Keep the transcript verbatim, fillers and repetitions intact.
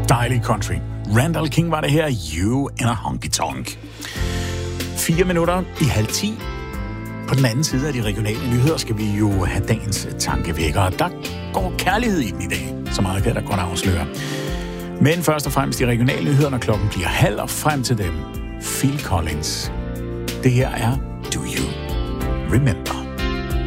Dejlig country. Randall King var det her, You in a Honky Tonk. Fire minutter i halv ti. På den anden side af de regionale nyheder skal vi jo have dagens tankevækker. Der går kærlighed i den i dag, så meget kan der godt afsløre. Men først og fremmest de regionale nyheder, når klokken bliver halv og frem til dem. Phil Collins. Det her er Do You Remember?